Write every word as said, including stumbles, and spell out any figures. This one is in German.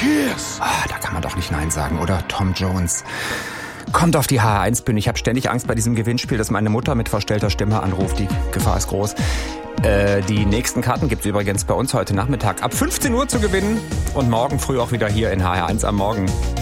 Cheers! Ah, da kann man doch nicht Nein sagen, oder? Tom Jones. Kommt auf die H R eins Bühne. Ich habe ständig Angst bei diesem Gewinnspiel, dass meine Mutter mit verstellter Stimme anruft. Die Gefahr ist groß. Äh, die nächsten Karten gibt's übrigens bei uns heute Nachmittag ab fünfzehn Uhr zu gewinnen. Und morgen früh auch wieder hier in H R eins am Morgen.